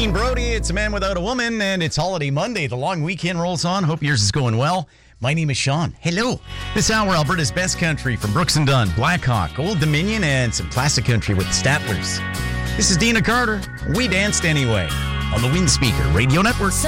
Dean Brody, it's A Man Without a Woman, and it's Holiday Monday. The long weekend rolls on. Hope yours is going well. My name is Sean. Hello. This hour, Alberta's best country from Brooks and Dunn, Blackhawk, Old Dominion, and some classic country with Staplers. This is Dina Carter. We danced anyway on the Windspeaker Radio Network.